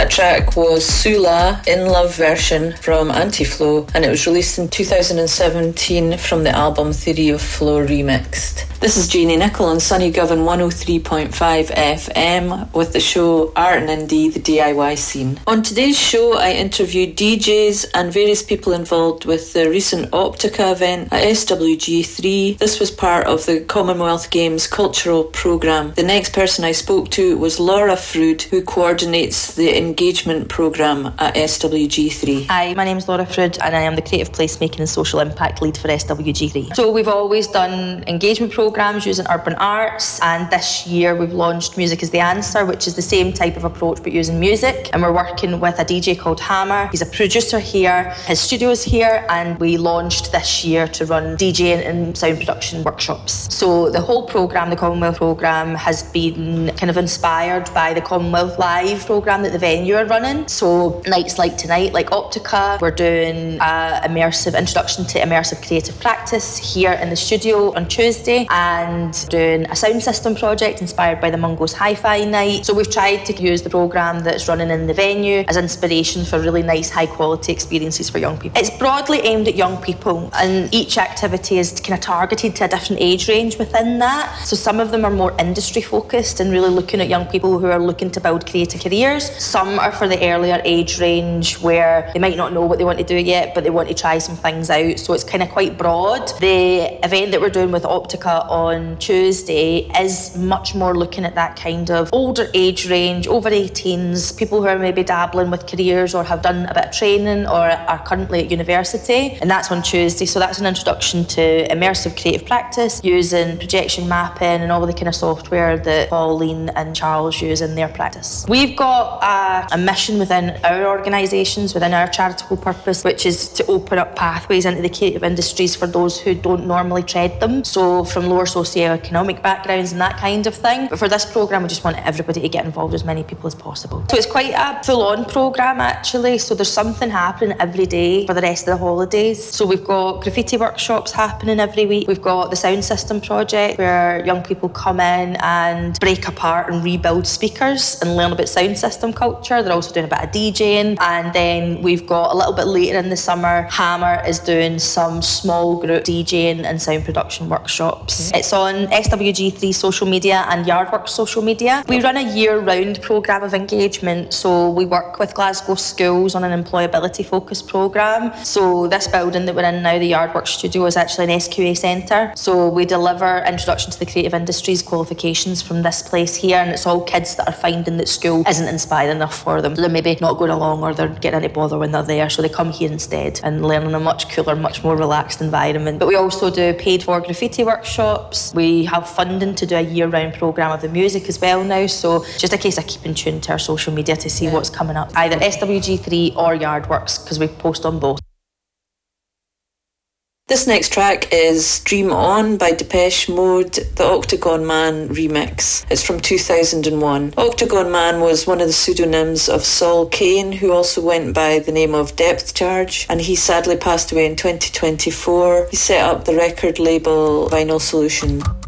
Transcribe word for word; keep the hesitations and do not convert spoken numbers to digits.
That track was Sula In Love version from Anti-Flow, and it was released in two thousand seventeen from the album Theory of Flow Remixed. This is Janie Nichol on Sunny Govan one oh three point five F M with the show Art and Indie, the D I Y scene. On today's show, I interviewed D Js and various people involved with the recent Optica event at S W G three. This was part of the Commonwealth Games cultural programme. The next person I spoke to was Laura Frood, who coordinates the engagement programme at S W G three. Hi, my name is Laura Frood and I am the Creative Placemaking and Social Impact Lead for S W G three. So we've always done engagement programmes using urban arts, and this year we've launched Music is the Answer, which is the same type of approach but using music, and we're working with a D J called Hammer. He's a producer here, his studio's here, and we launched this year to run DJing and sound production workshops. So the whole programme, the Commonwealth programme, has been kind of inspired by the Commonwealth Live programme that the venue are running. So nights like tonight, like Optica, we're doing a immersive introduction to immersive creative practice here in the studio on Tuesday, and doing a sound system project inspired by the Mungo's Hi-Fi Night. So we've tried to use the programme that's running in the venue as inspiration for really nice high quality experiences for young people. It's broadly aimed at young people, and each activity is kind of targeted to a different age range within that. So some of them are more industry focused and really looking at young people who are looking to build creative careers. Some are for the earlier age range where they might not know what they want to do yet, but they want to try some things out. So it's kind of quite broad. The event that we're doing with Optica on Tuesday is much more looking at that kind of older age range, over eighteens, people who are maybe dabbling with careers or have done a bit of training or are currently at university, and that's on Tuesday. So that's an introduction to immersive creative practice using projection mapping and all the kind of software that Pauline and Charles use in their practice. We've got a, a mission within our organisations, within our charitable purpose, which is to open up pathways into the creative industries for those who don't normally tread them. So from lower socio-economic backgrounds and that kind of thing. But for this programme, we just want everybody to get involved, as many people as possible. So it's quite a full-on programme actually. So there's something happening every day for the rest of the holidays. So we've got graffiti workshops happening every week. We've got the sound system project where young people come in and break apart and rebuild speakers and learn about sound system culture. They're also doing a bit of DJing. And then we've got a little bit later in the summer, Hammer is doing some small group DJing and sound production workshops. Mm-hmm. It's on S W G three social media and Yardworks social media. We run a year-round programme of engagement, so we work with Glasgow schools on an employability focused programme. So this building that we're in now, the Yardworks studio, is actually an S Q A centre. So we deliver introduction to the creative industries qualifications from this place here, and it's all kids that are finding that school isn't inspiring enough for them. So they're maybe not going along or they're getting into bother when they're there, so they come here instead and learn in a much cooler, much more relaxed environment. But we also do paid for graffiti workshops. We have funding to do a year-round programme of the music as well now, so just a case of keeping tuned to our social media to see yeah. what's coming up, either S W G three or Yardworks, because we post on both. This next track is Dream On by Depeche Mode, the Octagon Man remix. It's from two thousand one. Octagon Man was one of the pseudonyms of Saul Kane, who also went by the name of Depth Charge, and he sadly passed away in twenty twenty-four. He set up the record label Vinyl Solution.